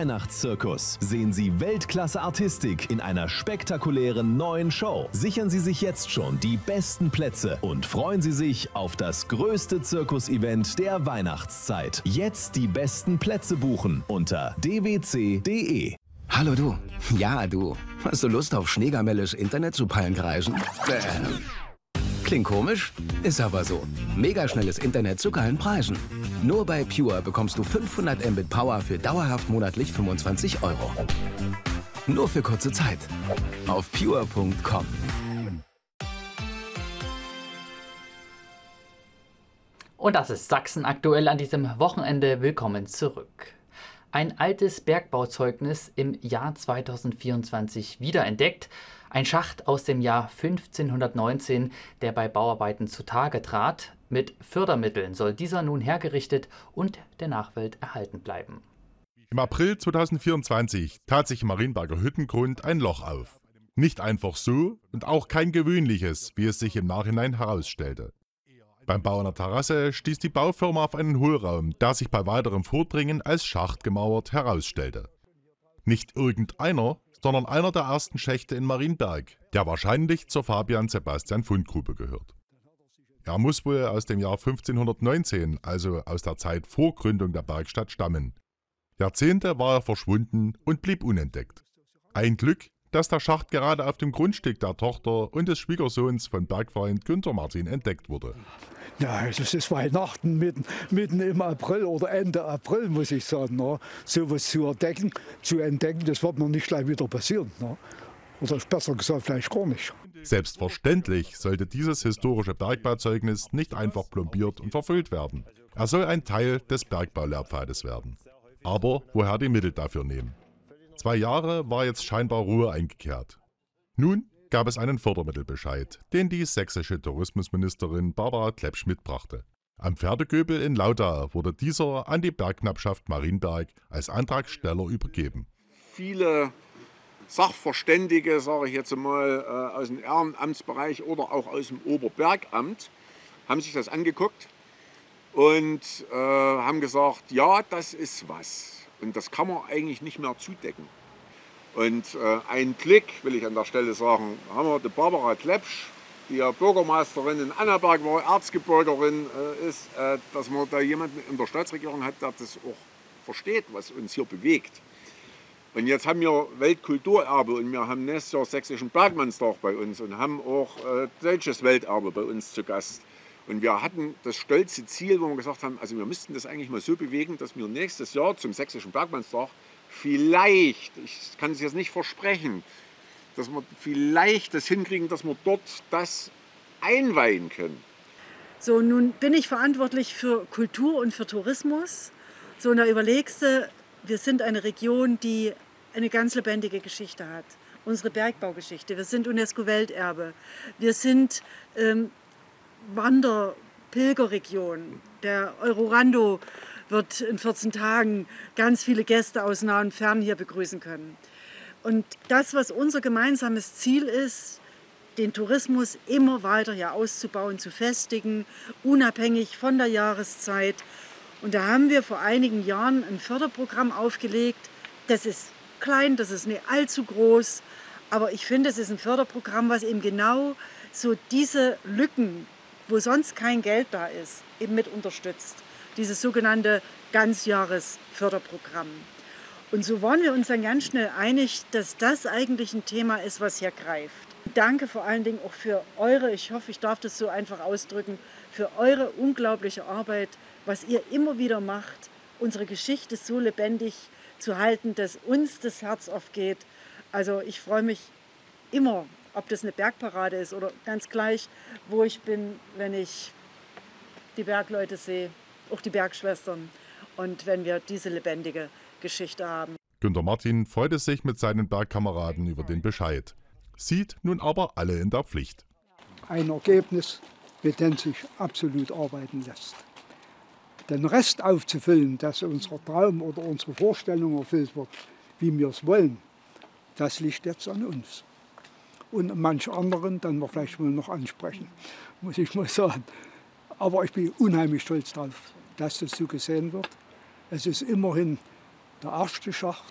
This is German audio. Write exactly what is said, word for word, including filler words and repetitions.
Weihnachtszirkus. Sehen Sie Weltklasse-Artistik in einer spektakulären neuen Show. Sichern Sie sich jetzt schon die besten Plätze und freuen Sie sich auf das größte Zirkus-Event der Weihnachtszeit. Jetzt die besten Plätze buchen unter d w c punkt d e. Hallo du. Ja, du. Hast du Lust auf Schneegamelles Internet zu Pallenkreisen? Äh. Klingt komisch? Ist aber so. Megaschnelles Internet zu geilen Preisen. Nur bei Pure bekommst du fünfhundert Mbit Power für dauerhaft monatlich fünfundzwanzig Euro. Nur für kurze Zeit. Auf pure punkt com. Und das ist Sachsen aktuell an diesem Wochenende. Willkommen zurück. Ein altes Bergbauzeugnis im Jahr zweitausendvierundzwanzig wiederentdeckt. Ein Schacht aus dem Jahr fünfzehnhundertneunzehn, der bei Bauarbeiten zutage trat. Mit Fördermitteln soll dieser nun hergerichtet und der Nachwelt erhalten bleiben. Im April zweitausendvierundzwanzig tat sich im Marienberger Hüttengrund ein Loch auf. Nicht einfach so und auch kein gewöhnliches, wie es sich im Nachhinein herausstellte. Beim Bau einer Terrasse stieß die Baufirma auf einen Hohlraum, der sich bei weiterem Vordringen als Schacht gemauert herausstellte. Nicht irgendeiner, sondern einer der ersten Schächte in Marienberg, der wahrscheinlich zur Fabian-Sebastian-Fundgrube gehört. Er muss wohl aus dem Jahr fünfzehnhundertneunzehn, also aus der Zeit vor Gründung der Bergstadt, stammen. Jahrzehnte war er verschwunden und blieb unentdeckt. Ein Glück, dass der Schacht gerade auf dem Grundstück der Tochter und des Schwiegersohns von Bergfreund Günther Martin entdeckt wurde. Ja, das ist Weihnachten mitten, mitten im April oder Ende April, muss ich sagen. Ne? So etwas zu entdecken, zu entdecken, das wird noch nicht gleich wieder passieren. Ne? Oder besser gesagt, vielleicht gar nicht. Selbstverständlich sollte dieses historische Bergbauzeugnis nicht einfach plombiert und verfüllt werden. Er soll ein Teil des Bergbaulehrpfades werden. Aber woher die Mittel dafür nehmen? Zwei Jahre war jetzt scheinbar Ruhe eingekehrt. Nun gab es einen Fördermittelbescheid, den die sächsische Tourismusministerin Barbara Kleppsch mitbrachte. Am Pferdegöbel in Laudau wurde dieser an die Bergknappschaft Marienberg als Antragsteller übergeben. Viele Sachverständige, sage ich jetzt mal, aus dem Ehrenamtsbereich oder auch aus dem Oberbergamt, haben sich das angeguckt und äh, haben gesagt, ja, das ist was. Und das kann man eigentlich nicht mehr zudecken. Und äh, ein Klick, will ich an der Stelle sagen, haben wir die Barbara Kleppsch, die ja Bürgermeisterin in Annaberg war, Erzgebirgerin äh, ist, äh, dass man da jemanden in der Staatsregierung hat, der das auch versteht, was uns hier bewegt. Und jetzt haben wir Weltkulturerbe und wir haben nächstes Jahr sächsischen Bergmannstag bei uns und haben auch äh, deutsches Welterbe bei uns zu Gast. Und wir hatten das stolze Ziel, wo wir gesagt haben, also wir müssten das eigentlich mal so bewegen, dass wir nächstes Jahr zum sächsischen Bergmannstag vielleicht, ich kann es jetzt nicht versprechen, dass wir vielleicht das hinkriegen, dass wir dort das einweihen können. So, nun bin ich verantwortlich für Kultur und für Tourismus. So, und da überlegst du, wir sind eine Region, die eine ganz lebendige Geschichte hat. Unsere Bergbaugeschichte, wir sind UNESCO-Welterbe, wir sind ähm, Wander-Pilgerregion. Der Eurorando wird in vierzehn Tagen ganz viele Gäste aus nah und fern hier begrüßen können. Und das, was unser gemeinsames Ziel ist, den Tourismus immer weiter hier auszubauen, zu festigen, unabhängig von der Jahreszeit. Und da haben wir vor einigen Jahren ein Förderprogramm aufgelegt. Das ist klein, das ist nicht allzu groß, aber ich finde, es ist ein Förderprogramm, was eben genau so diese Lücken, wo sonst kein Geld da ist, eben mit unterstützt. Dieses sogenannte Ganzjahresförderprogramm. Und so waren wir uns dann ganz schnell einig, dass das eigentlich ein Thema ist, was hier greift. Danke vor allen Dingen auch für eure, ich hoffe, ich darf das so einfach ausdrücken, für eure unglaubliche Arbeit, was ihr immer wieder macht, unsere Geschichte so lebendig zu halten, dass uns das Herz aufgeht. Also ich freue mich immer, ob das eine Bergparade ist oder ganz gleich, wo ich bin, wenn ich die Bergleute sehe, auch die Bergschwestern und wenn wir diese lebendige Geschichte haben. Günther Martin freute sich mit seinen Bergkameraden über den Bescheid, sieht nun aber alle in der Pflicht. Ein Ergebnis, mit dem sich absolut arbeiten lässt. Den Rest aufzufüllen, dass unser Traum oder unsere Vorstellung erfüllt wird, wie wir es wollen, das liegt jetzt an uns. Und manche anderen, dann wir vielleicht wohl noch ansprechen, muss ich mal sagen. Aber ich bin unheimlich stolz darauf, dass das so gesehen wird. Es ist immerhin der erste Schacht